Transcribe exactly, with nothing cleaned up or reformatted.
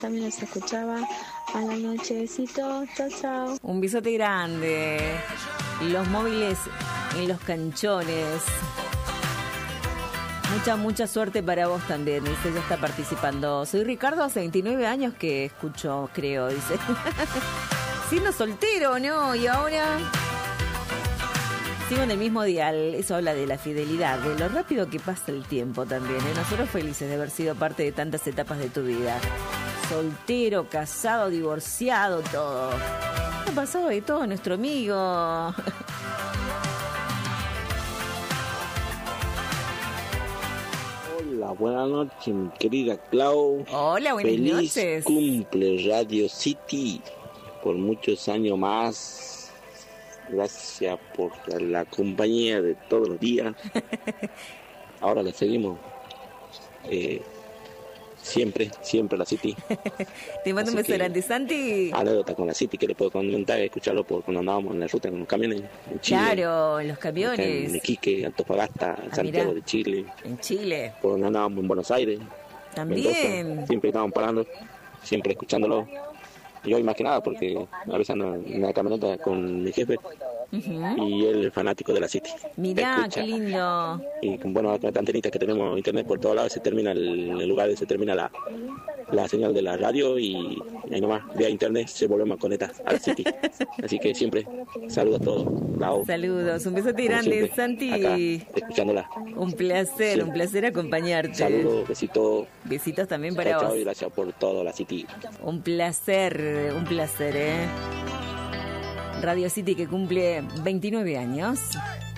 También los escuchaba a la noche. Besito, chao, chao. Un besote grande. Los móviles en los canchones. Mucha, mucha suerte para vos también, dice, ya está participando. Soy Ricardo, hace veintinueve años que escucho, creo, dice. Siendo soltero, ¿no? Y ahora sigo en el mismo dial. Eso habla de la fidelidad, de lo rápido que pasa el tiempo también, ¿eh? Nosotros felices de haber sido parte de tantas etapas de tu vida. Soltero, casado, divorciado, todo. Ha pasado de todo, nuestro amigo. Hola, buenas noches, mi querida Clau. Hola, buenas Feliz noches. Feliz cumple Radio City por muchos años más. Gracias por la compañía de todos los días. Ahora le seguimos. Eh, siempre, siempre la City. Te mando un beso grande, Santi. Anécdota con la City que le puedo comentar, escucharlo por cuando andábamos en la ruta en los camiones. En Chile, claro, en los camiones. En Iquique, Antofagasta, ah, Santiago mirá. de Chile. En Chile. Por donde andábamos en Buenos Aires. También. Mendoza, siempre estábamos parando, siempre escuchándolo. Yo más que nada porque a veces ando en la camioneta con mi jefe. Uh-huh. Y él es fanático de la City. Mirá, qué lindo. Y con bueno, con antenitas que tenemos internet por todos lados, se termina el, el lugar, se termina la, la señal de la radio y ahí nomás, vía internet, se volvemos a conectar a la City. Así que siempre, saludos a todos. Lao. Saludos, un besote grande, Santi. Acá, escuchándola. Un placer, sí. un placer acompañarte. Saludos, besitos. Besitos también para chao, vos. Chao, y gracias por todo, la City. Un placer, un placer, ¿eh? Radio City que cumple veintinueve años.